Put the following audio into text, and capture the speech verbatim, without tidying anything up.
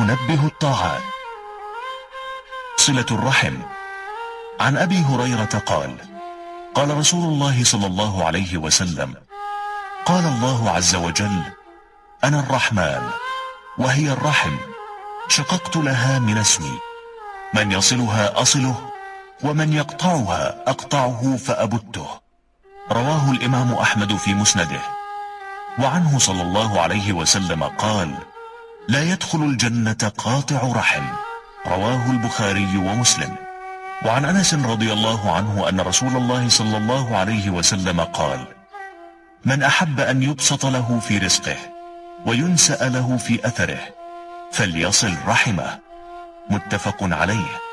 منبه الطاعات. صلة الرحم. عن أبي هريرة قال: قال رسول الله صلى الله عليه وسلم: قال الله عز وجل: أنا الرحمن وهي الرحم، شققت لها من اسمي، من يصلها أصله ومن يقطعها أقطعه فأبته. رواه الإمام أحمد في مسنده. وعنه صلى الله عليه وسلم قال: لا يدخل الجنة قاطع رحم. رواه البخاري ومسلم. وعن أنس رضي الله عنه أن رسول الله صلى الله عليه وسلم قال: من أحب أن يبسط له في رزقه وينسأ له في أثره فليصل رحمه. متفق عليه.